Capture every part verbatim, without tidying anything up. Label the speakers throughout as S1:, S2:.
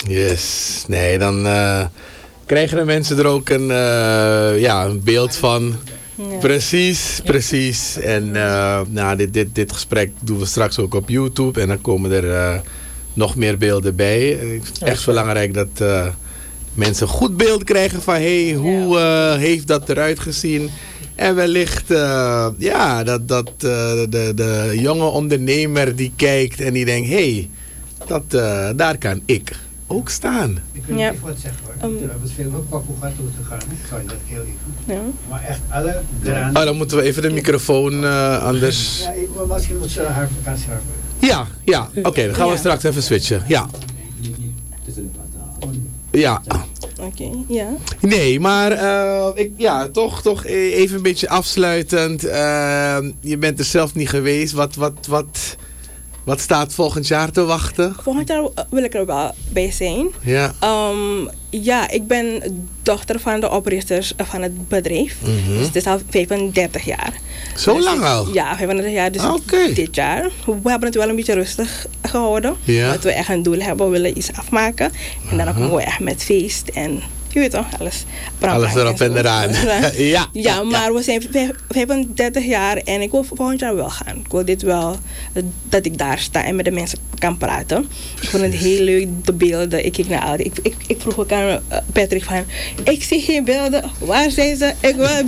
S1: Yes. Nee, dan uh, krijgen de mensen er ook een, uh, ja, een beeld van. Ja. Precies, precies. En uh, nou, dit, dit, dit gesprek doen we straks ook op YouTube. En dan komen er uh, nog meer beelden bij. Het is echt belangrijk dat uh, mensen een goed beeld krijgen van... hé, hey, hoe uh, heeft dat eruit gezien? En wellicht uh, ja, dat, dat uh, de, de jonge ondernemer die kijkt en die denkt... hé, hey, dat, uh, daar kan ik ook staan.
S2: Ik wil ja. even wat zeggen hoor. Um, we hebben veel ook Papu Gatoe gegaan. Sorry, dat heel even. Ja. Maar echt alle granen...
S1: Oh, dan moeten we even de microfoon uh, anders...
S2: Ja, ik, maar misschien moet ze haar vakantie hebben.
S1: Ja, ja. Oké, okay, dan gaan we ja. straks even switchen. Ja. Ja.
S3: Oké, okay, ja.
S1: Nee, maar uh, ik, ja, toch, toch even een beetje afsluitend. Uh, je bent er zelf niet geweest. Wat, wat, wat, wat staat volgend jaar te wachten?
S3: Volgend jaar wil ik er wel bij zijn.
S1: Ja.
S3: Um, ja, ik ben dochter van de oprichters van het bedrijf. Mm-hmm. Dus het is al vijfendertig jaar.
S1: Zo
S3: dus
S1: lang al?
S3: Ja, vijfendertig jaar. Dus
S1: okay.
S3: dit jaar. We hebben het wel een beetje rustig gehouden.
S1: Ja.
S3: Dat we echt een doel hebben. We willen iets afmaken. En dan komen we echt met feest en... Je weet toch, alles.
S1: Alles erop en eraan.
S3: ja, ja, maar we zijn vijfendertig jaar en ik wil volgend jaar wel gaan. Ik wil dit wel, dat ik daar sta en met de mensen kan praten. Ik vond het heel leuk, de beelden. Ik kijk naar al die. Ik, ik, ik vroeg ook aan Patrick van, ik zie geen beelden. Waar zijn ze? Ik wil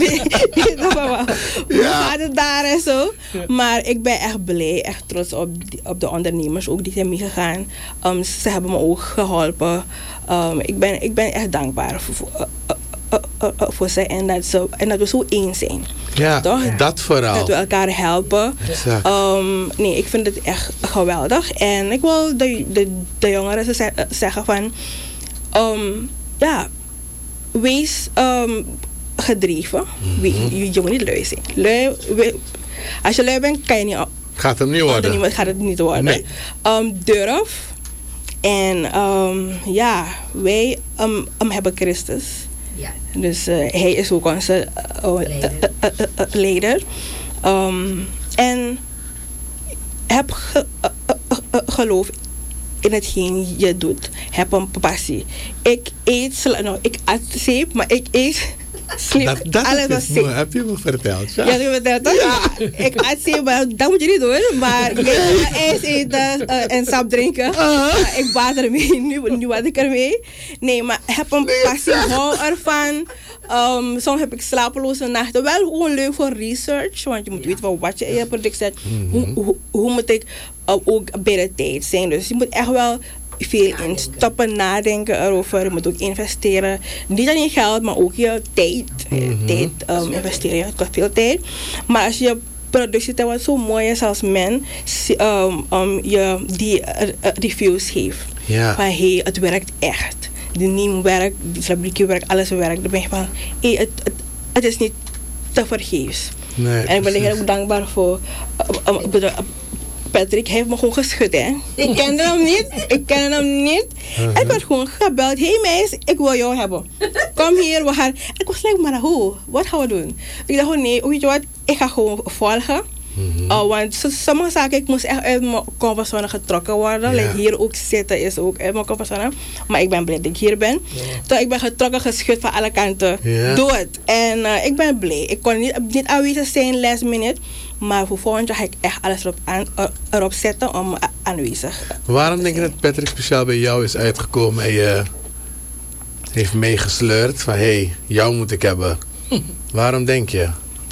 S3: hoe gaat het daar en zo. Maar ik ben echt blij, echt trots op, die, op de ondernemers ook die zijn meegegaan. Um, ze hebben me ook geholpen. Um, ik, ben, ik ben echt dankbaar voor, voor, uh, uh, uh, uh, voor ze en dat, ze en dat we zo eens zijn.
S1: Ja, toch? Dat vooral.
S3: Dat we elkaar helpen. Um, nee, ik vind het echt geweldig. En ik wil de, de, de jongeren ze, zeggen van... Um, ja, wees um, gedreven. Mm-hmm. We, je, je moet niet lui zijn. Lui, we, als je lui bent, kan je niet...
S1: Gaat het niet worden.
S3: Niet, gaat het niet worden.
S1: Nee.
S3: Um, durf. En um, ja, wij um, um, hebben Christus. Ja. Dus uh, hij is ook onze uh, uh, uh, uh, uh, leider. Um, en heb ge, uh, uh, uh, geloof in hetgeen je doet. Heb een passie. Ik eet, nou, ik at zeep, maar ik eet... Sleep,
S1: dat dat
S3: alles
S1: is
S3: was
S1: mooi. Heb je me verteld? Ja,
S3: ja heb je me verteld toch? Ja. Ja. Ik had ze, maar dat moet je niet doen. Maar je gaat ijs eten uh, en sap drinken. Uh-huh. Uh, ik baat ermee. Nu, nu had ik ermee. Nee, maar ik heb een nee, passie. Hou ervan. Um, soms heb ik slapeloze nachten. Wel gewoon leuk voor research. Want je moet weten van wat je in je product zet. Mm-hmm. Hoe, hoe, hoe moet ik uh, ook bij de tijd zijn. Dus je moet echt wel... veel in stoppen, nadenken erover. Je moet ook investeren. Niet alleen geld, maar ook je tijd. Mm-hmm. tijd um, investeren. Het kost veel tijd. Maar als je productie wat zo mooi is als men, um, um, je die uh, uh, reviews geeft.
S1: Ja.
S3: Van hey, het werkt echt. De nieuw werkt, de fabriekje werkt, alles werkt. Dan ben je van, hey, het, het, het is niet te vergeefs.
S1: Nee,
S3: en ik ben heel dankbaar voor uh, uh, uh, Patrick, hij heeft me gewoon geschud, hè. Ik kende hem niet. Ik kende hem niet. Uh-huh. Ik werd gewoon gebeld. Hé hey meis, ik wil jou hebben. Kom hier, we gaan. Ik was like, maar hoe? Wat gaan we doen? Ik dacht gewoon, nee, weet je wat? Ik ga gewoon volgen. Mm-hmm. Uh, want sommige zaken, ik moest echt uit mijn comfortzone getrokken worden. Yeah. Like hier ook zitten is ook uit mijn comfortzone. Maar ik ben blij dat ik hier ben. Yeah. Dus ik ben getrokken, geschud van alle kanten. Yeah. Doe het. En uh, ik ben blij. Ik kon niet, niet aanwezig zijn last minute. Maar voor volgend jaar ga ik echt alles erop, aan, erop zetten om aanwezig.
S1: Waarom denk je dat Patrick speciaal bij jou is uitgekomen en je heeft meegesleurd van hé, hey, jou moet ik hebben? Waarom denk je?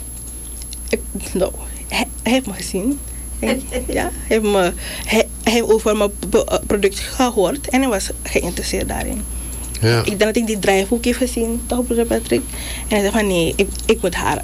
S3: Ik, nou, hij, hij heeft me gezien. Hij, ja, hij, heeft me, hij, hij heeft over mijn product gehoord en hij was geïnteresseerd daarin. Ja. Ik denk dat ik die drive ook heb gezien, toch broeder Patrick? En hij zei van nee, ik, ik moet haar.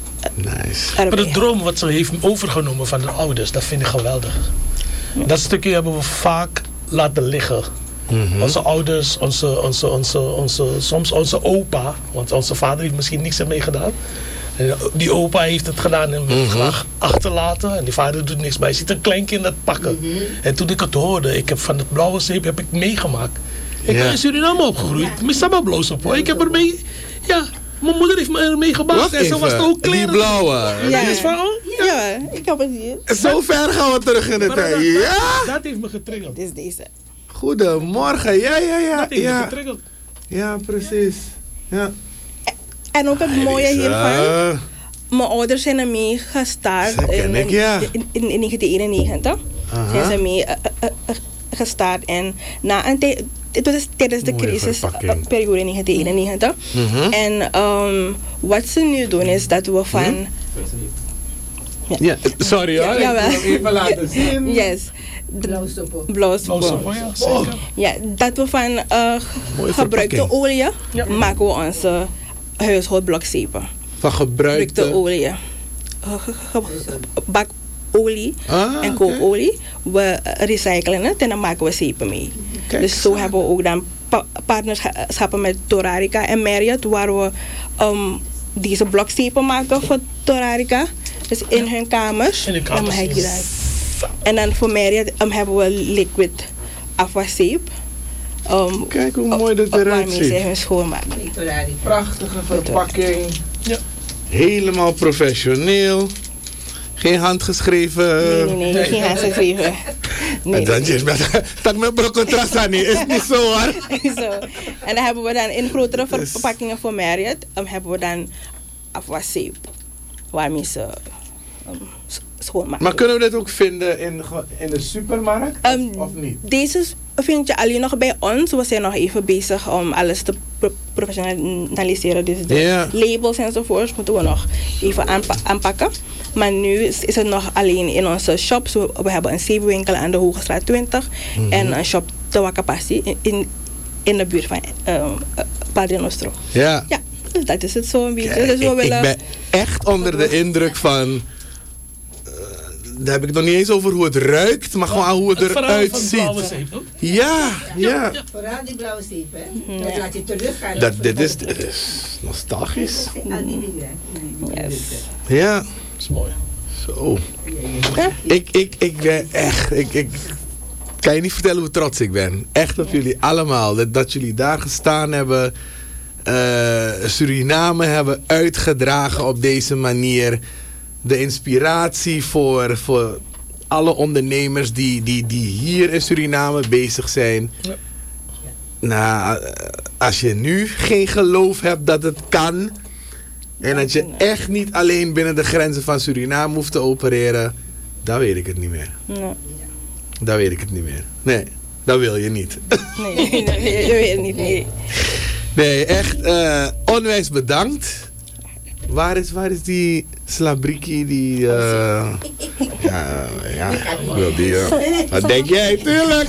S1: Nice.
S4: Maar de droom wat ze heeft overgenomen van de ouders, dat vind ik geweldig. Ja. Dat stukje hebben we vaak laten liggen. Mm-hmm. Onze ouders, onze, onze, onze, onze, soms onze opa, want onze vader heeft misschien niks ermee gedaan. En die opa heeft het gedaan en wil mm-hmm. graag achterlaten. En die vader doet niks bij. Je ziet een kleinkind dat pakken. Mm-hmm. En toen ik het hoorde, ik heb van het blauwe zeep heb ik meegemaakt. Ik ben in Suriname opgegroeid. Ja. Met samba bloos op hoor. Ik heb ermee, ja... Mijn moeder heeft me ermee gebracht en zo was het ook kleren.
S1: Die blauwe.
S3: Ja, is van, oh, ja. ja, ik heb het hier.
S1: Zo ver gaan we terug in de tijd. Ja?
S4: Dat heeft me getriggerd.
S3: Dit is deze.
S1: goedemorgen. Ja, ja, ja.
S4: Dat heeft me
S1: Ja,
S4: getriggerd.
S1: ja precies. Ja.
S3: En ook het mooie
S1: Deze,
S3: hiervan, mijn ouders zijn ermee gestart
S1: Dat ken
S3: in,
S1: ik, ja.
S3: in, in, in negentien eenennegentig.
S1: Aha.
S3: Zijn ze mee uh, uh, uh, gestart. En na een tijd, dit was tijdens de
S1: Mooie verpakking.
S3: crisisperiode in negentien eenennegentig.
S1: Mhm.
S3: En um, wat ze nu doen is dat we van...
S1: Ja, sorry hoor.
S3: Ja,
S1: ik wil hem even laten zien.
S3: Yes.
S5: Blauwstoppel.
S3: Blauwstoppel.
S4: Oh, ja,
S1: Oh.
S4: zeker.
S3: Ja, dat we van uh,
S1: Mooie
S3: gebruikte
S1: verpakking.
S3: olie
S4: Ja.
S3: maken we onze huishoudblokzeepen.
S1: Van gebruikte...
S3: Gebruikte olie. Uh, ge- ge- ge- Bakolie
S1: Ah,
S3: en
S1: oké.
S3: kookolie. We recyclen het en dan maken we zeepen mee.
S1: Kijk
S3: Dus zo hebben we ook dan pa- partnerschappen met Torarica en Marriott, waar we um, deze blokzepen maken voor Torarica. Dus in hun kamers.
S4: In de
S3: Dan
S4: kamers,
S3: mag je
S4: ja.
S3: dat. En dan voor Marriott um, hebben we liquid afwaszeep. Um,
S1: Kijk hoe mooi dat eruit
S3: waarmee ze
S1: ziet.
S3: hun schoonmaken.
S1: Prachtige verpakking.
S4: Ja.
S1: Helemaal professioneel. Geen handgeschreven.
S3: Nee, nee, nee, geen handgeschreven. Nee,
S1: En dan is met dat met brokken niet. Is niet zo hoor.
S3: Zo. En dan hebben we dan in grotere verpakkingen voor Marriott, um, hebben we dan afwaszeep. Waarmee ze um, s- schoonmaken.
S1: Maar kunnen we dit ook vinden in, in de supermarkt?
S3: Um,
S1: of niet?
S3: Deze vind je alleen nog bij ons. We zijn nog even bezig om alles te pro- professionaliseren. Dus de
S1: Ja.
S3: labels enzovoort moeten we nog even aanpa- aanpakken. Maar nu is, is het nog alleen in onze shops. We, we hebben een zeepwinkel aan de Hogestraat twintig.
S1: Mhm.
S3: En een shop te Wakapassi in, in, in de buurt van um, uh, Padre Nostro.
S1: Ja.
S3: Ja, dus dat is het zo een beetje.
S1: Kijk,
S3: Dus we
S1: ik, ik
S3: willen...
S1: ben echt onder de indruk van... eh, daar heb ik het nog niet eens over hoe het ruikt, maar gewoon hoe het,
S4: Het verhaal
S1: eruit
S4: van
S1: ziet.
S4: blauwe zeep, toch?
S1: Ja, ja.
S5: Vooral die blauwe zeep, hè? Dat laat je teruggaan.
S1: Dat, dit, is, dit is nostalgisch.
S5: Al die dingen.
S3: Yes.
S1: Ja,
S4: Dat is mooi.
S1: zo. Ik, ik, ik ben echt... Ik, ik kan je niet vertellen hoe trots ik ben. Echt op jullie allemaal. Dat, dat jullie daar gestaan hebben. eh, Suriname hebben uitgedragen op deze manier. De inspiratie voor, voor alle ondernemers die, die, die hier in Suriname bezig zijn.
S4: Ja.
S1: Nou, eh, als je nu geen geloof hebt dat het kan. En dat je echt niet alleen binnen de grenzen van Suriname hoeft te opereren. Dan weet ik het niet meer.
S3: Nee,
S1: Dan weet ik het niet meer. Nee, dat wil je niet.
S3: nee, nee, nee, dat weet ik niet. Nee.
S1: Nee, echt eh, onwijs bedankt. Waar is, waar is die Slabriki? Die, eh, ja, ja, ik wil die. eh, wat denk jij? Tuurlijk!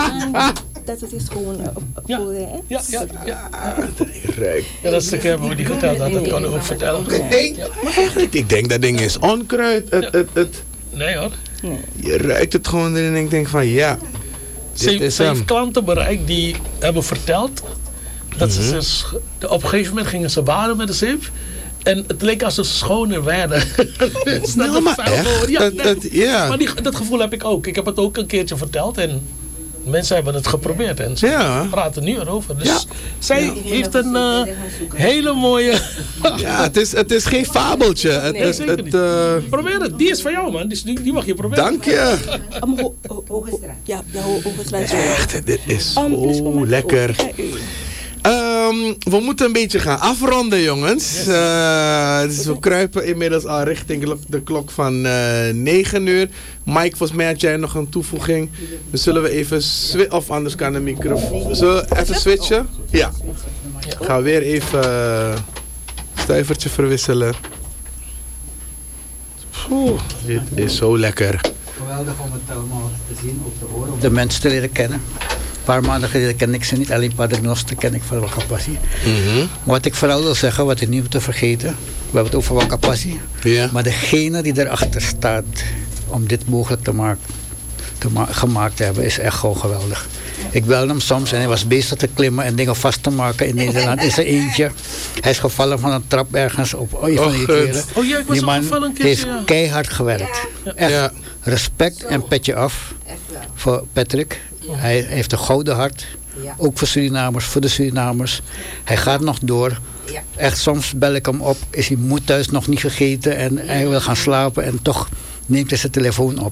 S3: Dat is dus gewoon uh,
S4: Ja.
S3: voelen, hè?
S4: Ja, ja, ja.
S1: Ik ruik.
S4: Ja, dat stukje hebben we niet verteld, dat, dat kan u ook vertellen.
S1: Ik denk, maar eigenlijk, ik denk dat ding is onkruid. Het, het, het,
S4: Nee hoor.
S1: je ruikt het gewoon erin en ik denk van ja.
S4: Ze,
S1: Dit
S4: heeft-
S1: is
S4: ze heeft
S1: hem.
S4: klanten bereikt die hebben verteld dat ze dus, op een gegeven moment gingen ze baden met de zeep. En het leek alsof ze schoner werden. Dus dat
S1: Nou,
S4: het
S1: maar
S4: vuil
S1: echt?
S4: door- Ja,
S1: Dat-
S4: nee.
S1: dat- ja.
S4: Maar die, dat gevoel heb ik ook. Ik heb het ook een keertje verteld en mensen hebben het geprobeerd. En ze
S1: Ja.
S4: praten nu erover. Dus
S1: Ja.
S4: zij heeft een eh, hele mooie...
S1: Ja, het is, het is geen fabeltje. Het,
S3: Nee,
S1: het,
S4: zeker
S1: het,
S4: niet.
S1: eh,
S4: Probeer het. Die is van jou man. Die, is- die, die mag je proberen.
S1: dank je.
S3: Um, ho, ho, ho, ja, ja, ho, Hogestraat.
S1: Echt, dit is
S3: Um, dus
S1: zo
S3: kom maar.
S1: lekker.
S3: Ik ga u-
S1: Ehm, we moeten een beetje gaan afronden, jongens. Eh, dus we kruipen inmiddels al richting de klok- de klok van eh negen uur. Mike, volgens mij had jij nog een toevoeging. Dus zullen we even swi- of anders kan de microfoon. Zullen we even switchen? Ja. Ik ga weer even uh, stuivertje verwisselen. Oeh, dit is zo lekker.
S2: Geweldig om het allemaal te zien, op te horen.
S6: De mensen te leren kennen. Een paar maanden geleden ken ik ze niet, alleen Padre Nostro ken ik van Wakapassi.
S1: Mhm.
S6: Wat ik vooral wil zeggen, wat ik niet moet te vergeten, we hebben het over Wakapassi.
S1: Ja.
S6: Maar degene die erachter staat om dit mogelijk te maken, te ma- gemaakt te hebben, is echt gewoon geweldig. Ik belde hem soms en hij was bezig te klimmen en dingen vast te maken in Nederland. Is er eentje. Hij is gevallen van een trap ergens op een van die
S1: Och,
S6: keren.
S4: Oh ja, ik was
S6: Die
S4: al
S6: man
S4: gevallen een
S6: heeft
S4: keertje. Ja.
S6: keihard gewerkt. Echt.
S1: Ja.
S6: Respect en petje af voor Patrick. Hij heeft een gouden hart.
S5: Ja.
S6: Ook voor Surinamers, voor de Surinamers. Hij gaat nog door.
S5: Ja.
S6: Echt, soms bel ik hem op. Is hij moe thuis nog niet gegeten en hij wil gaan slapen. En toch neemt hij zijn telefoon op.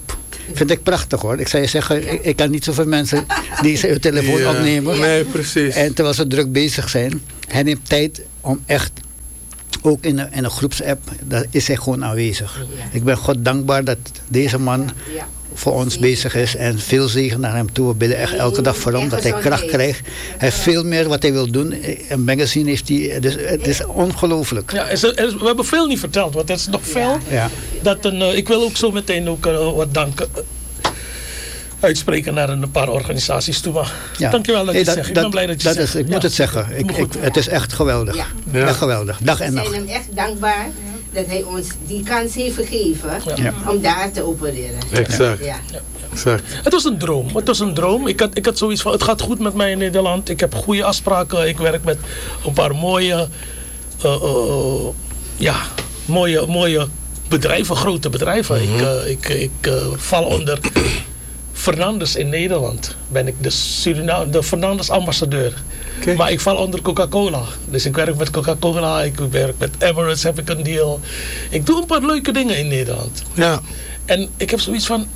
S6: Vind ik prachtig hoor. Ik zou je zeggen, ik, ik kan niet zoveel mensen die zijn telefoon
S1: Ja.
S6: opnemen.
S1: Nee, precies.
S6: En terwijl ze druk bezig zijn. Hij neemt tijd om echt, ook in een, in een groepsapp, daar is hij gewoon aanwezig. Ik ben God dankbaar dat deze man
S5: Ja.
S6: voor ons bezig is. En veel zegen naar hem toe. We bidden echt elke dag voor hem, dat hij kracht krijgt. Hij heeft veel meer wat hij wil doen. Een magazine heeft hij, dus het is ongelooflijk.
S4: Ja, er is- er is- we hebben veel niet verteld, want er is nog veel.
S6: Ja.
S4: Dat een, eh, ik wil ook zo meteen ook eh, wat dank eh, uitspreken naar een paar organisaties toe. Maar
S6: Ja.
S4: dankjewel dat
S6: Hey,
S4: je het zegt. Ik ben blij dat je
S6: dat
S4: het
S6: is,
S4: zegt.
S6: Ik moet
S4: Ja.
S6: het zeggen. Ik,
S4: Maar
S6: ik,
S4: goed.
S6: het is echt geweldig.
S5: Ja.
S1: Ja.
S6: Echt geweldig. Dag en
S5: We
S6: nacht.
S5: zijn hem echt dankbaar dat hij ons die kans heeft gegeven
S6: Ja.
S5: om daar te opereren.
S1: Exact.
S5: Ja.
S1: exact.
S4: Het was een droom. Het was een droom. Ik had, ik had zoiets van, het gaat goed met mij in Nederland. Ik heb goede afspraken. Ik werk met een paar mooie, eh, eh, ja, mooie, mooie bedrijven, grote bedrijven. Ik, eh, ik, ik eh, val onder Fernandes in Nederland. Ben ik de, Suriname, de Fernandes ambassadeur.
S1: Oké.
S4: Maar ik val onder Coca-Cola. Dus ik werk met Coca-Cola. Ik werk met Emirates, heb ik een deal. Ik doe een paar leuke dingen in Nederland.
S1: Ja.
S4: En ik heb zoiets van,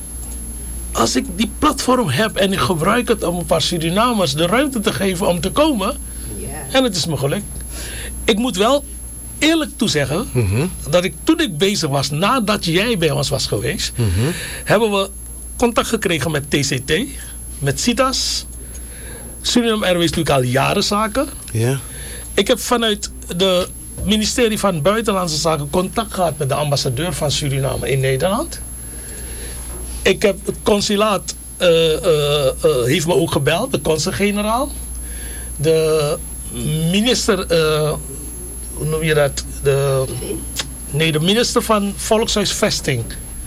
S4: als ik die platform heb en ik gebruik het om een paar Surinamers de ruimte te geven om te komen,
S5: Ja.
S4: en het is me gelukt. Ik moet wel eerlijk toezeggen
S1: Mhm.
S4: dat ik toen ik bezig was, nadat jij bij ons was geweest,
S1: Mhm.
S4: hebben we contact gekregen met T C T, met CITAS. Suriname Airways doe ik al jaren zaken.
S1: Ja.
S4: Ik heb vanuit het ministerie van Buitenlandse Zaken contact gehad met de ambassadeur van Suriname in Nederland. Ik heb het consulaat eh, eh, eh, heeft me ook gebeld, de consul-generaal. De minister, eh, hoe noem je dat? De, nee, de minister van Volkshuisvesting.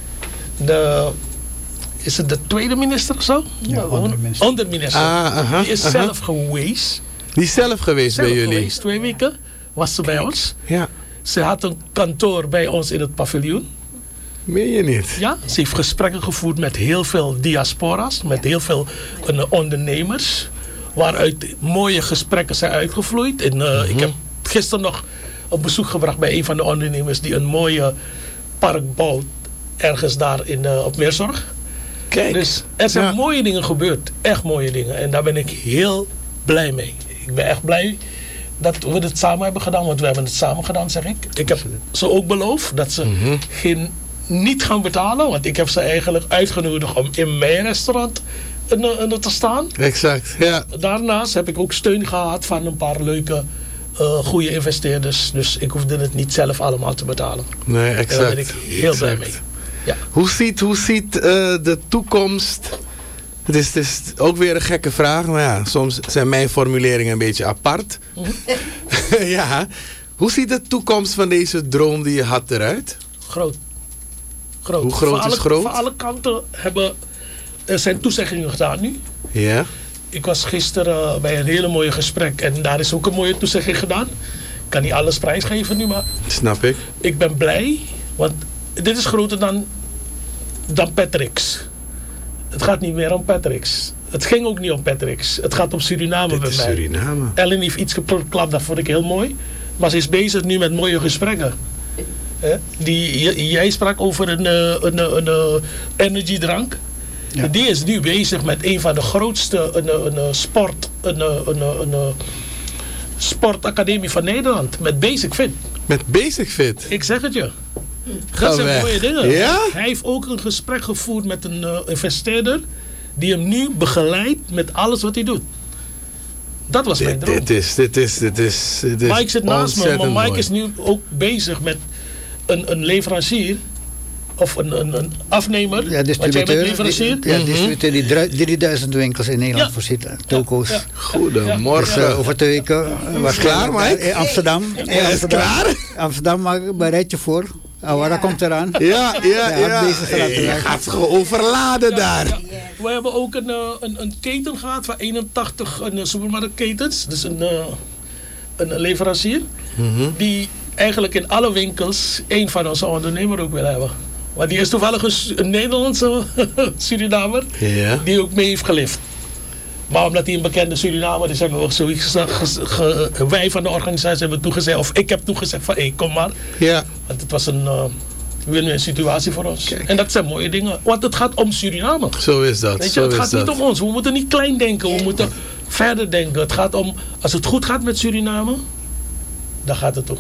S4: De, is het de tweede minister of zo?
S6: Ja, onderminister.
S4: Onderminister.
S1: Ah, aha,
S4: Die is
S1: aha.
S4: zelf geweest.
S1: Die is zelf geweest
S4: Zelf
S1: bij jullie.
S4: geweest, twee weken was ze bij ons.
S1: Ja.
S4: Ze had een kantoor bij ons in het paviljoen.
S1: Meen je niet?
S4: Ja, ze heeft gesprekken gevoerd met heel veel diaspora's, met heel veel eh, ondernemers. Waaruit mooie gesprekken zijn uitgevloeid. En, eh, Ik heb gisteren nog op bezoek gebracht bij een van de ondernemers die een mooie park bouwt ergens daar in, eh, op Meerzorg.
S1: Kijk.
S4: Dus er zijn
S1: Ja.
S4: mooie dingen gebeurd. Echt mooie dingen. En daar ben ik heel blij mee. Ik ben echt blij dat we het samen hebben gedaan. Want we hebben het samen gedaan, zeg ik. Ik heb ze ook beloofd dat ze geen, niet gaan betalen. Want ik heb ze eigenlijk uitgenodigd om in mijn restaurant eh, eh, te staan.
S1: Exact. Ja.
S4: Daarnaast heb ik ook steun gehad van een paar leuke, uh, goede investeerders. Dus ik hoefde het niet zelf allemaal te betalen.
S1: Nee,
S4: En
S1: exact.
S4: daar ben ik heel blij
S1: Exact.
S4: mee. Ja.
S1: Hoe ziet, hoe ziet eh, de toekomst... Het is, het is ook weer een gekke vraag. Maar ja, soms zijn mijn formuleringen een beetje apart. Ja. Hoe ziet de toekomst van deze droom die je had eruit?
S4: Groot. Groot.
S1: Hoe groot
S4: Voor
S1: is
S4: alle,
S1: groot?
S4: Van alle kanten hebben, er zijn toezeggingen gedaan nu.
S1: Ja.
S4: Ik was gisteren uh, bij een hele mooie gesprek en daar is ook een mooie toezegging gedaan. Ik kan niet alles prijsgeven nu, maar
S1: Snap ik.
S4: ik ben blij. Want dit is groter dan, dan Patrick's. Het gaat niet meer om Patrick's. Het ging ook niet om Patrick's. Het gaat om Suriname
S1: Dit
S4: bij
S1: is
S4: mij.
S1: Suriname.
S4: Ellen heeft iets geklapt, dat vond ik heel mooi. Maar ze is bezig nu met mooie gesprekken. Hè? Die, j- jij sprak over een, eh, een, een, een energiedrank.
S6: Ja.
S4: Die is nu bezig met een van de grootste een, een, een sport, een, een, een, een sportacademie van Nederland. Met Basic Fit.
S1: Met Basic Fit.
S4: Ik zeg het je.
S1: Ga
S4: Dat zijn
S1: weg.
S4: mooie dingen.
S1: Ja?
S4: Hij heeft ook een gesprek gevoerd met een uh, investeerder. Die hem nu begeleidt met alles wat hij doet. Dat was mijn
S1: Dit,
S4: droom.
S1: dit is, dit is, dit is, dit is
S4: Mike zit naast me,
S1: ontzettend
S4: maar Mike
S1: mooi.
S4: is nu ook bezig met een, een leverancier. Of een, een, een afnemer.
S6: Ja,
S4: Want jij bent
S6: distributeur.
S4: leverancier.
S6: Die, ja, distributeur die dru- drieduizend winkels in Nederland
S4: Ja.
S6: voorziet. eh, Toko's.
S4: Ja, ja.
S6: Dus
S1: Goedemorgen.
S6: eh, over twee weken uh, was
S1: klaar, Mike?
S6: in Amsterdam. In
S1: is
S6: Amsterdam.
S1: klaar?
S6: Amsterdam, maar bereid je voor. Awara
S5: Ja.
S6: komt eraan.
S1: Ja, ja,
S6: Ja,
S1: ja.
S6: deze straat
S1: Hey, je
S6: eruit.
S1: gaat ze gewoon overladen daar.
S4: We hebben ook een, uh, een, een keten gehad van eenentachtig een, uh, supermarktketens. Dus een, uh, een leverancier.
S1: Mhm.
S4: Die eigenlijk in alle winkels één van onze ondernemers ook wil hebben. Maar die is toevallig een, Su- een Nederlandse Surinamer.
S1: Ja.
S4: Die ook mee heeft gelift. Maar omdat hij een bekende Surinamer is, hebben we zoiets gezegd, ge- ge- wij van de organisatie hebben toegezegd, of ik heb toegezegd van hé, kom maar.
S1: Ja.
S4: Want het was een, uh, win-win situatie voor ons.
S1: Kijk.
S4: En dat zijn mooie dingen. Want het gaat om Suriname.
S1: Zo is dat.
S4: Weet je,
S1: zo
S4: het
S1: is
S4: gaat
S1: dat.
S4: niet om ons. We moeten niet klein denken. We moeten verder denken. Het gaat om, als het goed gaat met Suriname, dan gaat het ook